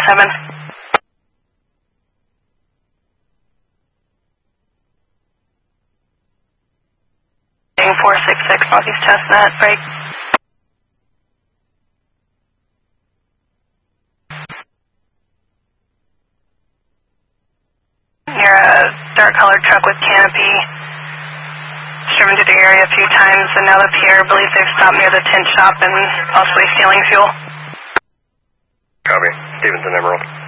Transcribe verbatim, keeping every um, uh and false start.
seven. four six six Northeast Chestnut, break. Near a dark colored truck with canopy. Driven through the area a few times, and now the P R believes they've stopped near the tint shop and possibly stealing fuel. Copy. Stevenson Emerald.